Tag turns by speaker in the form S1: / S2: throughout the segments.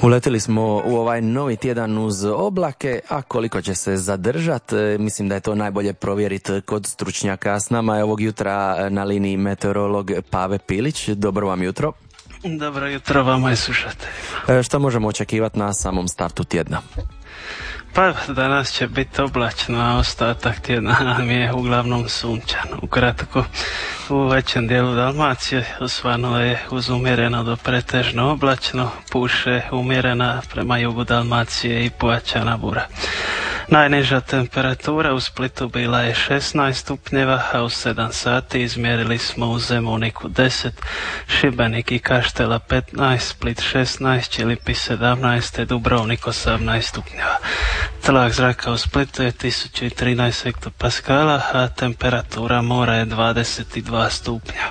S1: Uletili smo u ovaj novi tjedan uz oblake, a koliko će se zadržati, mislim da je to najbolje provjeriti kod stručnjaka. S nama je ovog jutra na liniji meteorolog Pave Pilić. Dobro vam jutro.
S2: Dobro jutro vama i slušateljima.
S1: Šta možemo očekivati na samom startu tjedna?
S2: Pa danas će biti oblačno, a ostatak tjedna nam je uglavnom sunčan. Ukratko, u većem dijelu Dalmacije osvanulo je uz umjereno do pretežno oblačno, puše umjerena prema jugu Dalmacije i pojačana bura. Najniža temperatura u Splitu bila je 16 stupnjeva, a u 7 sati izmjerili smo u Zemuniku 10, Šibenik i Kaštela 15, Split 16, Čilipi 17 te Dubrovnik 18 stupnjeva. Tlak zraka u Splitu je 1013 hektopaskala, a temperatura mora je 22 stupnja.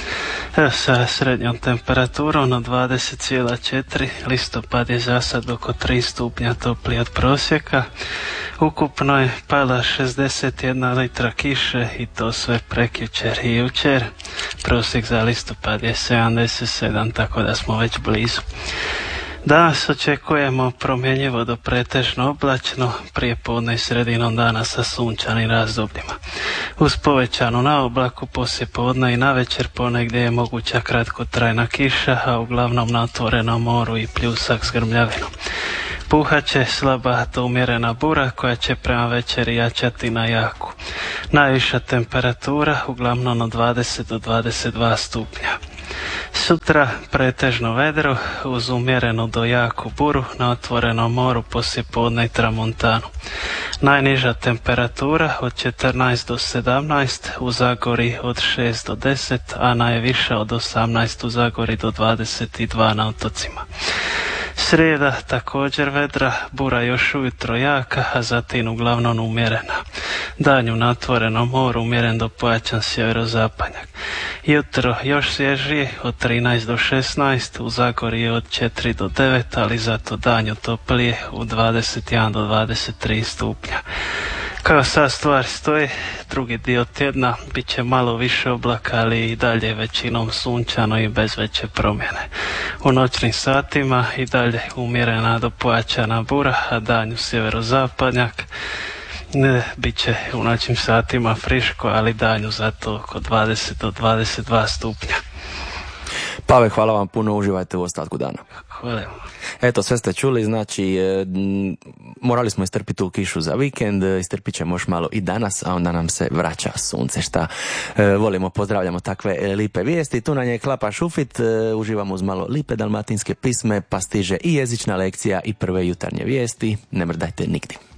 S2: Sa srednjom temperaturom od 20,4, listopad je za sad oko 3 stupnja topliji od prosjeka. Ukupno je pala 61 litra kiše i to sve prekjučer i jučer. Prosjek za listopad je 77, tako da smo već blizu. Danas očekujemo promjenjivo do pretežno oblačno, prije podne i sredinom dana sa sunčanim razdobljima. Uz povećanu na oblaku poslije podne i navečer ponegdje je moguća kratkotrajna kiša, a uglavnom na otvorenom moru i pljusak s grmljavinom. Puhat će slaba do umjerena bura koja će prema večeri jačati na jaku. Najviša temperatura uglavnom od 20 do 22 stupnja. Sutra pretežno vedro uz umjerenu do jaku buru na otvorenom moru poslije podne i tramontanu. Najniža temperatura od 14 do 17, u Zagori od 6 do 10, a najviša od 18 u Zagori do 22 na otocima. Srijeda također vedra, bura još ujutro jaka, a zatim uglavnom umjerena. Danju na otvorenom moru umjeren do pojačan sjeverozapadnjak. Jutro još svježije od 13 do 16, u Zagorju od 4 do 9, ali zato danju toplije u 21 do 23 stupnja. Kao sad stvar stoji, drugi dio tjedna bit će malo više oblaka, ali i dalje većinom sunčano i bez veće promjene. U noćnim satima i dalje umjerena do pojačana bura, a danju sjeverozapadnjak. Bit će u noćnim satima friško, ali danju zato oko 20 do 22 stupnja.
S1: Pave, hvala vam puno, uživajte u ostatku dana.
S2: Hvala.
S1: Eto, sve ste čuli, znači morali smo istrpiti tu kišu za vikend, istrpit ćemo još malo i danas, a onda nam se vraća sunce, šta volimo, pozdravljamo takve lipe vijesti. Tu nam je Klapa Šufit, uživamo uz malo lipe dalmatinske pisme, pa stiže i jezična lekcija i prve jutarnje vijesti, ne mrdajte nigdje.